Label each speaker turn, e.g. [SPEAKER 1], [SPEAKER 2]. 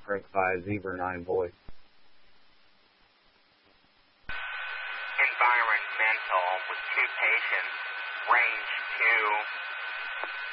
[SPEAKER 1] Frank 5, Zebra 9 voice.
[SPEAKER 2] Environmental with 2 patients, range 2.